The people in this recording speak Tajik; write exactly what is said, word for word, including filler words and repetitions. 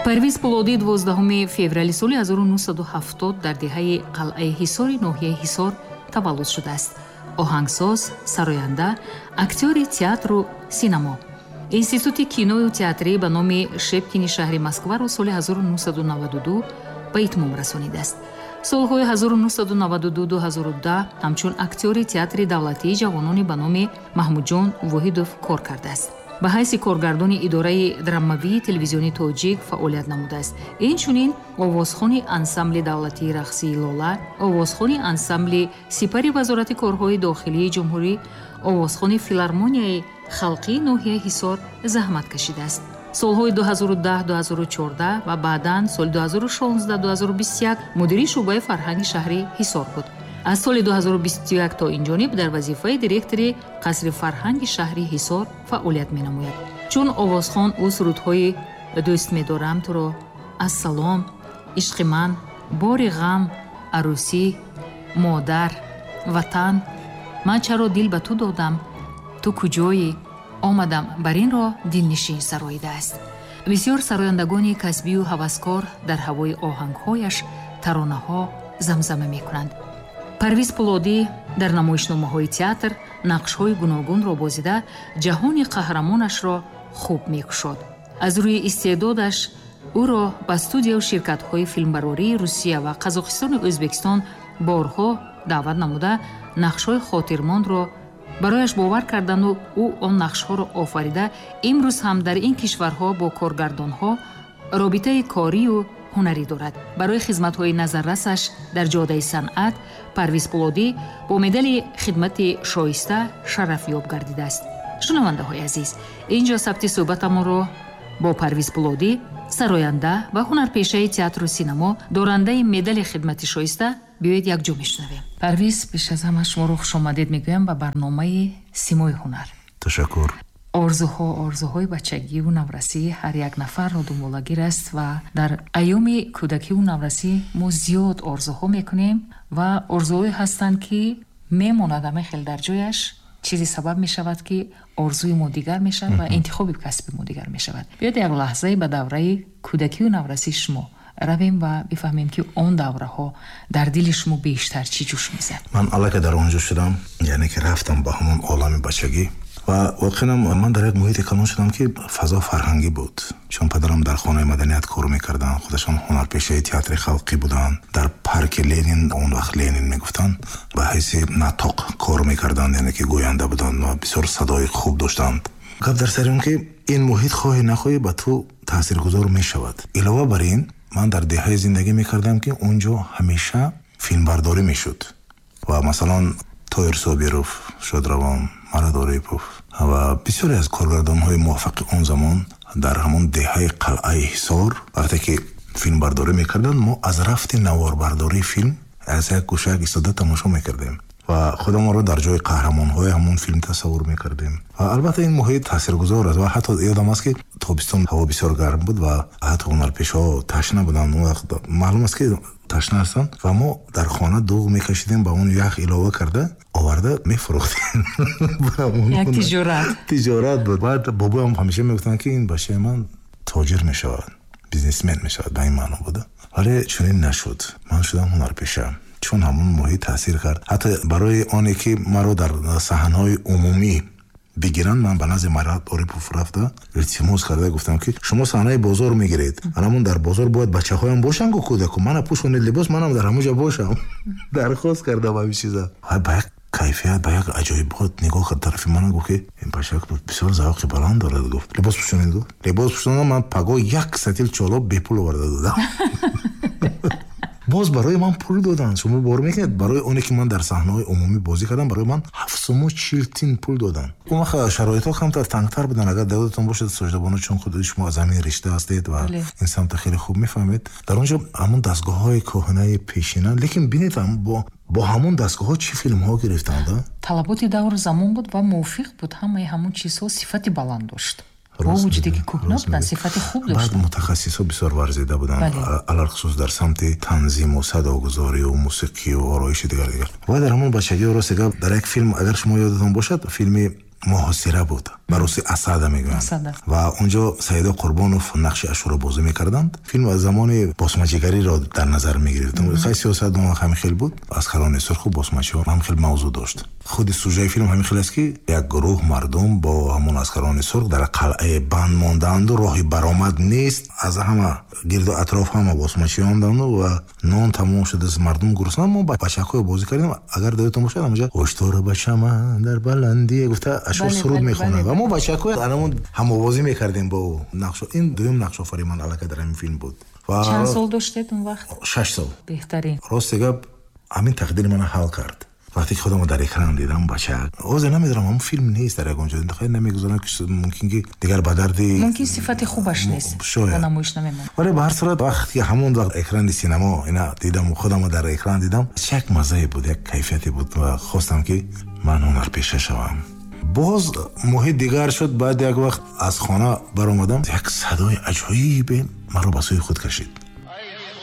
Парвиз Пулодӣ дувоздаҳуми феврали соли ҳазору нуҳсаду ҳафтод дар деҳаи қалъаи Ҳисори ноҳияи Ҳисор таваллуд шудааст. Оҳангсоз, сароянда, актёри театру синемо. Институти киною театрӣ ба номи Шепкини шаҳри Москваро соли ҳазору нуҳсаду наваду ду ба итмом расонидааст. солҳои ҳазору нуҳсаду наваду ду - ду ҳазору даҳ ҳамчун актёри театри давлатии ҷавонони ба номи Маҳмудҷон Воҳидов кор кардааст. ба ҳайси коргардони идораи драмавии телевизиони тоҷик фаъолият намудааст. Инчунин овозхони ансамбли давлатии рақсии Лола, овозхони ансамбли сипари вазорати корҳои дохилии ҷумҳурӣ, овозхони филармонияи халқии ноҳияи Ҳисор заҳмат кашидааст. солҳои ду ҳазору даҳ - ду ҳазору чордаҳ ва баъдан соли ду ҳазору шонздаҳ - ду ҳазору бисту як мудири шуъбаи фарҳанги шаҳри Ҳисор буд. аз соли ду ҳазору бисту як то инҷониб дар вазифаи директори қасри фарҳанги шаҳри Ҳисор фаъолият менамояд. чун овозхон ӯ сурудҳои дӯст медорам туро, ассалом, ишқи ман, бори ғам, арӯсӣ, модар, ватан, ман чаро дил ба ту додам, ту куҷоӣ, омадам бар ин роҳ дилнишин сароидааст. бисёр сарояндагони касбию ҳаваскор дар ҳавои оҳангҳояш таронаҳо замзама мекунанд. Парвиз Пулодӣ дар намоишномаҳои театр нақшҳои гуногунро бозида ҷаҳони қаҳрамонашро хуб мекушод. аз рӯи истеъдодаш ӯро ба студияу ширкатҳои филмбарории Русия ва Қазоқистону Ӯзбекистон борҳо даъват намуда нақшҳои хотирмонро барояш бовар карданду ӯ он нақшҳоро офарида имрӯз ҳам дар ин кишварҳо бо коргардонҳо робитаи корию ҳунарӣ дорад. барои хизматҳои назаррасаш дар ҷодаи санъат Парвиз Пулодӣ бо медали хидмати шоиста шарафёб гардидааст. шунавандаҳои азиз, ин ҷо сабти суҳбатамонро бо Парвиз Пулодӣ, сароянда ва ҳунарпешаи театру синемо, дорандаи медали хидмати шоиста, биёед якҷо мешунавем. Парвиз, пеш аз ҳама шуморо хушомадед мегӯям ба барномаи Симои ҳунар. ташаккур. орзуҳо орзуҳои бачагиву наврасӣ ҳар як нафарро дунболагир аст ва дар айёми кӯдакиву наврасӣ мо зиёд орзуҳо мекунем ва орзуҳое ҳастанд ки мемонад ҳама хел дар ҷояш, чизе сабаб мешавад ки орзуи мо дигар мешавад ва интихоби касби мо дигар мешавад. биёед як лаҳзае ба давраи кӯдакиву наврасии шумо равем ва бифаҳмем ки он давраҳо дар дили шумо бештар чӣ ҷӯш мезад. ман аллакай дар он ҷо шудам, яъне ки рафтам ба ҳамон олами бачагӣ ва воқеан ман дар як муҳите калон шудам ки фазо фарҳангӣ буд, чун падарам дар хонаи маданият кор мекарданд, худашон ҳунарпешаи театри халқӣ буданд, дар парки Ленин, он вақт Ленин мегуфтанд, ба ҳайси натоқ кор мекарданд, яъне ки гӯянда буданд ва бисёр садои хуб доштанд. гап дар сари он ки ин муҳит хоҳӣ нахоҳӣ ба ту таъсиргузор мешавад. илова бар ин ман дар деҳаи зиндагӣ мекардам ки он ҷо ҳамеша филмбардорӣ мешуд ва масалан Тоир Собиров, Шодравон, Марат Орипов ва бисёре аз коргардонҳои муваффақи он замон дар ҳамон деҳаи қалъаи Ҳисор вақте ки филмбардорӣ мекарданд, мо аз рафти наворбардории филм аз як гӯшаак истода тамошо мекардем ва худамонро дар ҷои қаҳрамонҳои ҳамон филм тасаввур мекардем. ва албатта ин муҳит таъсиргузор аст ва ҳатто ёдам аст ки тобистон ҳаво бисёр гарм буд ва ҳатто ҳунарпешаҳо ташна буданд. Он вақт маълум аст ки ташна ҳастанд ва мо дар хона дуғ мекашидем, ба он ях илова карда оварда мефурӯхтем. як тиҷорат тиҷорат буд. баъд бобоям ҳамеша мегуфтанд ки ин бачаи ман тоҷир мешавад, бизнесмен мешавад, ба ин маъно буда. вале чунин нашуд. ман шудам ҳунарпеша, чун ҳамон муҳит таъсир кард. ҳатто барои оне ки маро дар саҳнҳои умумӣ бигиранд, ман ба назди Марат Орипов рафта илтимос карда гуфтам ки шумо саҳнаи бозор мегиред, анамон дар бозор бояд бачаҳоям бошанд ку кӯдаку, мана пӯшонед либос, манам дар ҳамон ҷо бошам. дархост кардам ҳамин чиза. ба як кайфият, ба як аҷоибот нигоҳ кард тарафи ман, гуфт ки ин бачак бисёр завқи баланд дорад. гуфт либос пӯшонед. гуфт либос пӯшондам, ман паго як сатил чолоб бепул оварда додам. боз барои ман пул доданд. шумо бор мекунед, барои оне ки ман дар саҳнаҳои умумӣ бозӣ кардам, барои ман ҳафтсуму чил тин пул доданд. он вақт шароитҳо камтар тангтар буданд. агар давлатон бошад, соҷдабона, чун худи шумо аз замин ришта ҳастед ва ин самта хеле хуб мефаҳмед. дар он ҷо ҳамон дастгоҳҳои коҳинаи пешина, лекин бинед бо бо ҳамон дастгоҳҳо чӣ филмҳо гирифтанд. талаботи давр замон буд ва мувофиқ буд. ҳамаи ҳамон чизҳо сифати баланд дошт. бо вуҷуде ки кӯҳна буданд, сифати хуб доштанд. баъд мутахассисҳо бисёр варзида буданд, алалхусус дар самти танзиму садогузорию мусиқию ороиши дигар дигар. ва дар ҳамон бачагӣ рости гап дар як филм, агар шумо ёдатон бошад, филми Муҳосира буд. бароси асада мегӯянд ва онҷо саида қурбонов нақши ашуро бозӣ мекарданд. Филм аз замони босмачигариро дар назар мегирифт. Хай сиёсатдон ҳамин хел буд, аскарони сурху босмачиҳо ҳамин хел мавзӯъ дошт. худи сужаи филм ҳамин хел аст ки як гурӯҳ мардум бо ҳамон аскарони сурх дар қалъае банд мондаанду роҳи баромад нест. аз ҳама гирду атроф ҳама босмачиёндану ва нон тамом шуда мардум гурсна. мо бачакҳои бозӣ кардем. агар дадатон бошад ҳамаҷа ҳуштор бачаман дар баландӣ гуфта ашур суруд мехонад ва мо бачакҳои анамон ҳамовозӣ мекардем бо нақшо. ин дуюм нақшофари ман аллакай дар ҳамин филм буд. чанд сол доштед он вақт? шаш сол. беҳтарин. рости гап ҳамин тақдири мана ҳал кард. вақте ки худамро дар экран дидам бачак ҳозир намедонам ҳамн филм нест дар ягон ҷо хай намегузарам ки мумкин ки дигар ба дарди мумкин сифати хубаш нест ба намоиш намемонад. вале ба ҳар сурат вақте ки ҳамон вақт экрани синемо ина дидам худамро дар экран дидам як маззае буд, як кайфияте буд ва хостам ки ман ҳунарпеша шавам. боз муҳит дигар шуд. баъди як вақт аз хона баромадам як садои аҷоибе маро ба сӯи худ кашид.